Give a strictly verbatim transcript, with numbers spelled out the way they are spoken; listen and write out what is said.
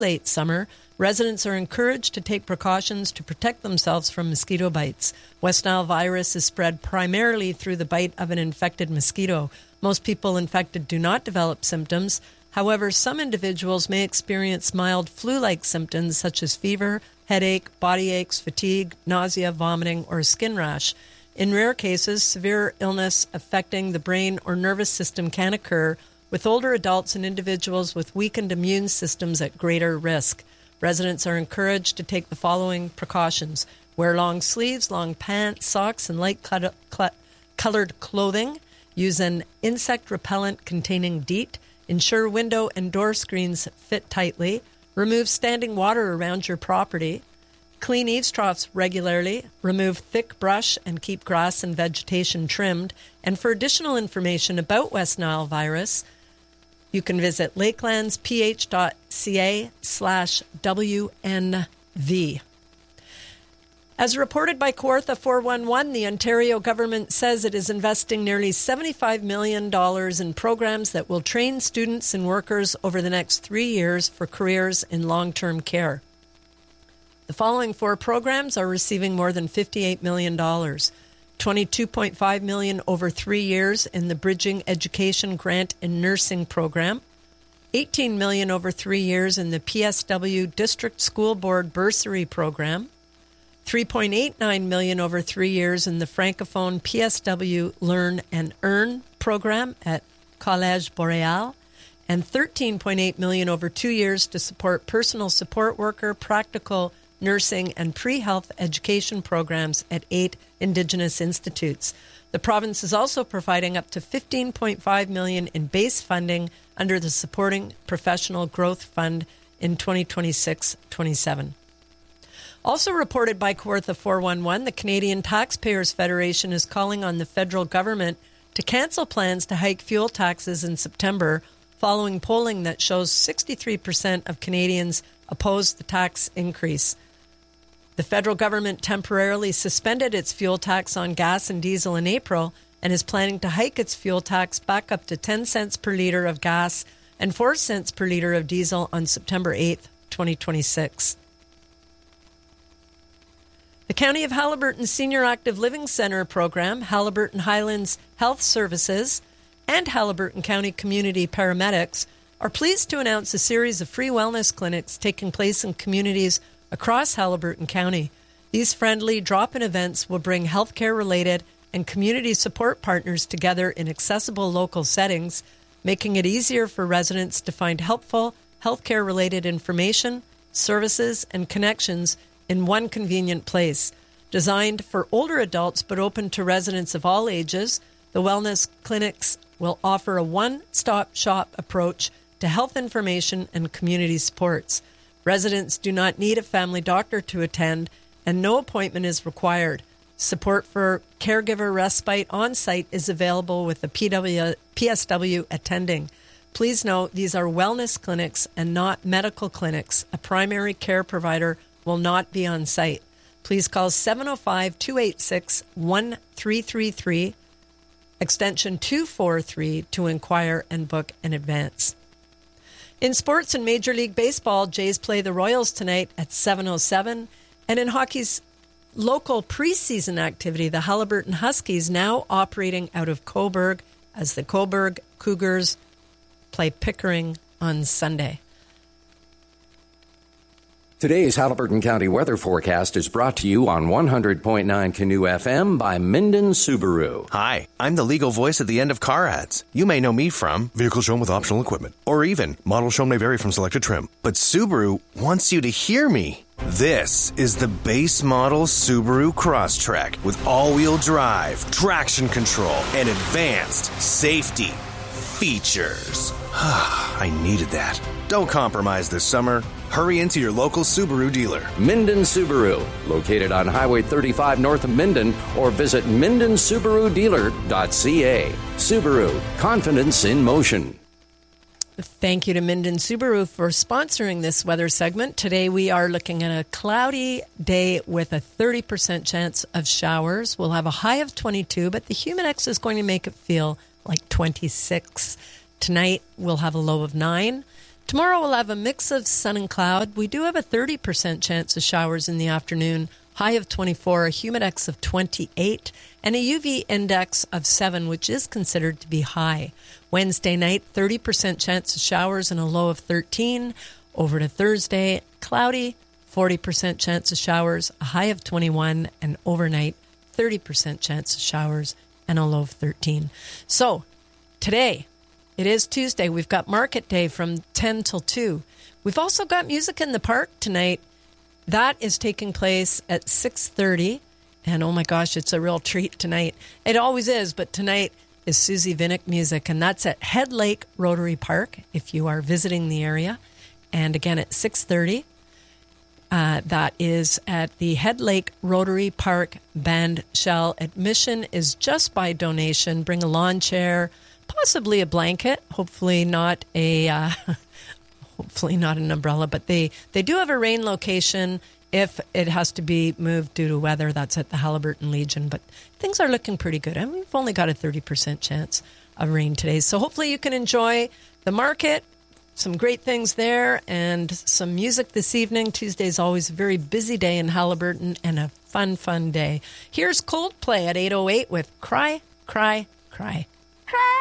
late summer, residents are encouraged to take precautions to protect themselves from mosquito bites. West Nile virus is spread primarily through the bite of an infected mosquito. Most people infected do not develop symptoms. However, some individuals may experience mild flu-like symptoms such as fever, headache, body aches, fatigue, nausea, vomiting, or a skin rash. In rare cases, severe illness affecting the brain or nervous system can occur, with older adults and individuals with weakened immune systems at greater risk. Residents are encouraged to take the following precautions. Wear long sleeves, long pants, socks, and light-colored clothing. Use an insect repellent containing DEET. Ensure window and door screens fit tightly. Remove standing water around your property. Clean eaves troughs regularly. Remove thick brush and keep grass and vegetation trimmed. And for additional information about West Nile virus, you can visit lakelandsph.ca slash WNV. As reported by Kawartha four one one, the Ontario government says it is investing nearly seventy-five million dollars in programs that will train students and workers over the next three years for careers in long-term care. The following four programs are receiving more than fifty-eight million dollars. twenty-two point five million dollars over three years in the Bridging Education Grant in Nursing program, eighteen million dollars over three years in the P S W District School Board Bursary program, three point eight nine million dollars over three years in the Francophone P S W Learn and Earn program at Collège Boréal, and thirteen point eight million dollars over two years to support personal support worker, practical nursing, and pre-health education programs at eight Indigenous institutes. The province is also providing up to fifteen point five million dollars in base funding under the Supporting Professional Growth Fund in twenty twenty-six twenty-seven. Also reported by Kawartha four one one, the Canadian Taxpayers Federation is calling on the federal government to cancel plans to hike fuel taxes in September, following polling that shows sixty-three percent of Canadians oppose the tax increase. The federal government temporarily suspended its fuel tax on gas and diesel in April and is planning to hike its fuel tax back up to ten cents per litre of gas and four cents per litre of diesel on September eighth, twenty twenty-six. The County of Haliburton Senior Active Living Centre program, Haliburton Highlands Health Services, and Haliburton County Community Paramedics are pleased to announce a series of free wellness clinics taking place in communities across Haliburton County. These friendly drop-in events will bring healthcare-related and community support partners together in accessible local settings, making it easier for residents to find helpful healthcare-related information, services, and connections in one convenient place. Designed for older adults but open to residents of all ages, the wellness clinics will offer a one-stop shop approach to health information and community supports. Residents do not need a family doctor to attend, and no appointment is required. Support for caregiver respite on-site is available with the P W, P S W attending. Please note these are wellness clinics and not medical clinics. A primary care provider will not be on site. Please call seven oh five, two eight six, one three three three, extension two forty-three to inquire and book in advance. In sports and Major League Baseball, Jays play the Royals tonight at seven oh seven. And in hockey's local preseason activity, the Haliburton Huskies now operating out of Cobourg as the Cobourg Cougars play Pickering on Sunday. Today's Haliburton County weather forecast is brought to you on one hundred point nine Canoe F M by Minden Subaru. Hi, I'm the legal voice at the end of car ads. You may know me from vehicle shown with optional equipment, or even model shown may vary from selected trim. But Subaru wants you to hear me. This is the base model Subaru Crosstrek with all-wheel drive, traction control, and advanced safety features. I needed that. Don't compromise this summer. Hurry into your local Subaru dealer. Minden Subaru, located on Highway thirty-five north of Minden, or visit minden subaru dealer dot c a. Subaru, confidence in motion. Thank you to Minden Subaru for sponsoring this weather segment. Today we are looking at a cloudy day with a thirty percent chance of showers. We'll have a high of twenty-two, but the Humidex is going to make it feel like twenty-six. Tonight we'll have a low of nine. Tomorrow we'll have a mix of sun and cloud. We do have a thirty percent chance of showers in the afternoon, high of twenty-four, a humidex of twenty-eight, and a U V index of seven, which is considered to be high. Wednesday night, thirty percent chance of showers and a low of thirteen. Over to Thursday, cloudy, forty percent chance of showers, a high of twenty-one, and overnight, thirty percent chance of showers and a low of thirteen. So, today, it is Tuesday. We've got Market Day from ten till two. We've also got Music in the Park tonight. That is taking place at six thirty. And oh my gosh, it's a real treat tonight. It always is, but tonight is Susie Vinnick music. And that's at Head Lake Rotary Park if you are visiting the area. And again at six thirty. Uh, that is at the Head Lake Rotary Park Band Shell. Admission is just by donation. Bring a lawn chair, possibly a blanket, hopefully not a uh, hopefully not an umbrella, but they, they do have a rain location if it has to be moved due to weather. That's at the Haliburton Legion, but things are looking pretty good. I mean, we've only got a thirty percent chance of rain today. So hopefully you can enjoy the market, some great things there, and some music this evening. Tuesday is always a very busy day in Haliburton and a fun, fun day. Here's Coldplay at eight oh eight with Cry, Cry, Cry. Cry.